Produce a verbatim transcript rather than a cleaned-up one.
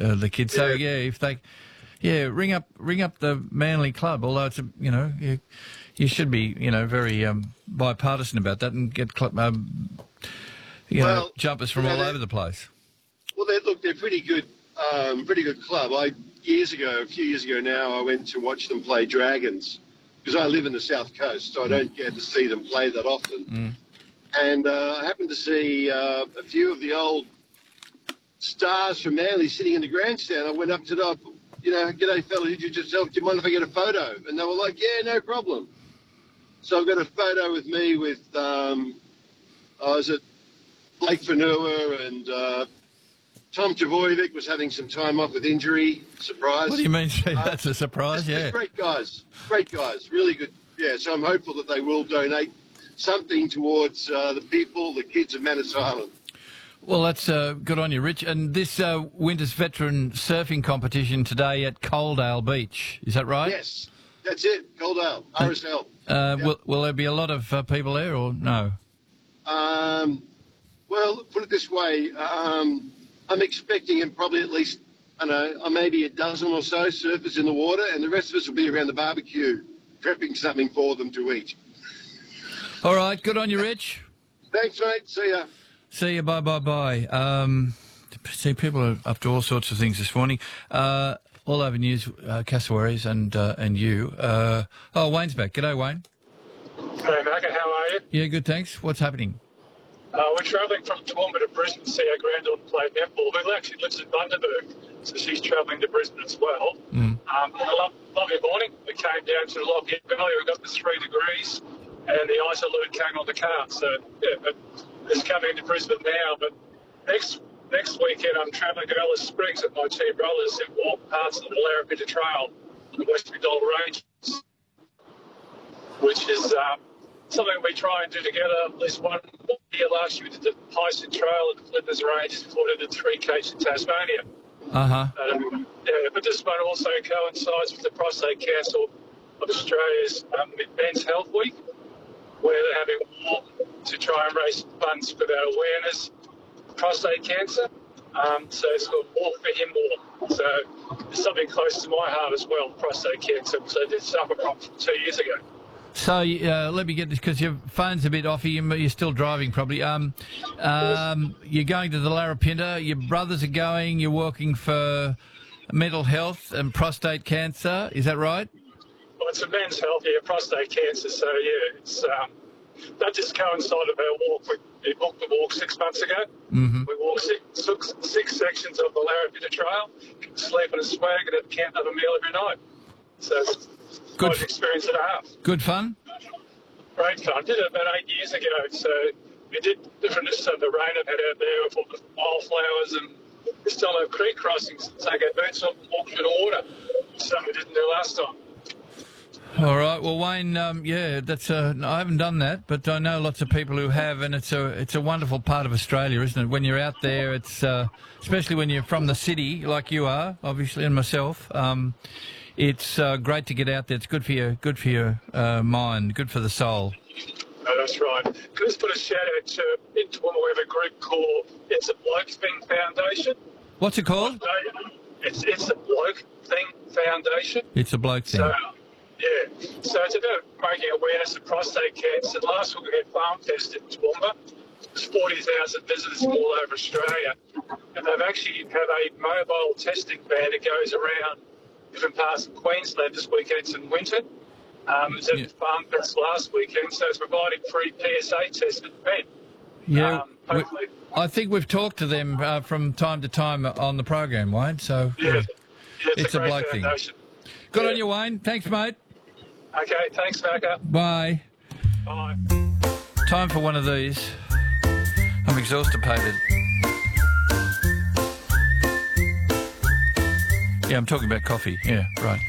uh, the kids. So Yeah. yeah, if they, yeah, ring up ring up the Manly Club. Although it's a, you know you, you should be you know very um, bipartisan about that and get cl- um, you Well, know jumpers from you know, all they- over the place. Well, they, look, they're pretty good, um, pretty good club. I years ago, a few years ago now, I went to watch them play Dragons because I live in the South Coast, so I don't get to see them play that often. Mm. And uh, I happened to see uh, a few of the old stars from Manly sitting in the grandstand. I went up to them, you know, g'day fella, did you just do you mind if I get a photo? And they were like, yeah, no problem. So I've got a photo with me with, um, I was at Blake Fanua and uh, Tom Trbojevic was having some time off with injury. Surprise. What do you mean? That's a surprise. Just- Yeah. just great guys. Great guys. Really good. Yeah, so I'm hopeful that they will donate something towards uh, the people, the kids of Manus Island. Well, that's uh, good on you, Rich. And this uh, winter's veteran surfing competition today at Coaldale Beach. Is that right? Yes, that's it. Coaldale, R S L. Uh, Yeah. will, will there be a lot of uh, people there or no? Um, well, put it this way. Um, I'm expecting and probably at least, I don't know, maybe a dozen or so surfers in the water, and the rest of us will be around the barbecue prepping something for them to eat. All right. Good on you, Rich. Thanks, mate. See ya. See you. Bye, bye, bye. Um, see, people are up to all sorts of things this morning. Uh, all over news, uh, Cassowaries and uh, and you. Uh, oh, Wayne's back. G'day, Wayne. Hey, Macca, how are you? Yeah, good, thanks. What's happening? Uh, we're travelling from Toowoomba to Brisbane to see our granddaughter play netball, who actually lives in Bundaberg, so she's travelling to Brisbane as well. Mm. Um, a lo- lovely morning. We came down to Lockyer Valley, we got to three degrees, and the ice alert came on the car. So, yeah, but it's coming into Brisbane now. But next next weekend, I'm travelling to Alice Springs with my two brothers and walk parts of the Larapinta Trail, the West McDonald Ranges, which is um, something we try and do together at least one year. Last year we did the Python Trail at the Flippers Ranges before we did the three Ks in Tasmania. Uh-huh. Um, yeah, but this one also coincides with the Prostate Council of Australia's um, Men's Health Week, where they're having a walk to try and raise funds for their awareness of prostate cancer. Um, so it's called Walk for Him More. So it's something close to my heart as well, prostate cancer. So I did suffer from two years ago. So uh, let me get this, because your phone's a bit offy. you- You're still driving, probably. Um, um, you're going to the Larapinta. Your brothers are going. You're working for mental health and prostate cancer. Is that right? Well, it's a men's health, yeah, prostate cancer. So, yeah, it's um, that just coincided with our walk. We, we booked the walk six months ago. Mm-hmm. We walked six, six, six sections of the Larapinta Trail, sleep in a swag and have can't have a meal every night. So it's Good quite f- an experience and a half. Good fun. Great fun. Did it about eight years ago. So we did different of the rain I've had out there with all the wildflowers, and we still have creek crossings to take our boots off and walk through the water. Something we didn't do last time. All right. Well, Wayne, um, yeah, that's. Uh, I haven't done that, but I know lots of people who have, and it's a it's a wonderful part of Australia, isn't it? When you're out there, it's uh, especially when you're from the city, like you are, obviously, and myself. Um, it's uh, great to get out there. It's good for your good for your uh, mind, good for the soul. Oh, that's right. Can I just put a shout out to in Toowoomba, we have a group called It's a Bloke Thing Foundation. What's it called? It's it's a Bloke Thing Foundation. It's a bloke thing. So, yeah, so it's about making awareness of prostate cancer. Last week we had Farm Fest in Toowoomba. There's forty thousand visitors from all over Australia. And they've actually have a mobile testing van that goes around different parts of Queensland this weekend. It's in Winton. Um, it was at Yeah. Farm Fest last weekend, so it's providing free P S A tests at men. Yeah, Um, we- hopefully. I think we've talked to them uh, from time to time on the program, Wayne. So Yeah, yeah, it's, It's a, a great bloke thing. foundation. good Yeah. on you, Wayne. Thanks, mate. Okay, thanks, Macca. Bye. Bye. Time for one of these. I'm exhaustipated. Yeah, I'm talking about coffee. Yeah, right.